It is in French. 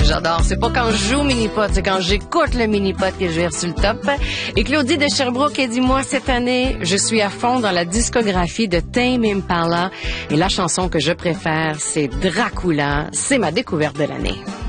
j'adore. C'est pas quand je joue au mini-pot, c'est quand j'écoute le mini-pot que je vais sur le top. Et Claudie de Sherbrooke a dit, moi, cette année, je suis à fond dans la discographie de Tame Impala. Et la chanson que je préfère, c'est Dracula. C'est ma découverte de l'année.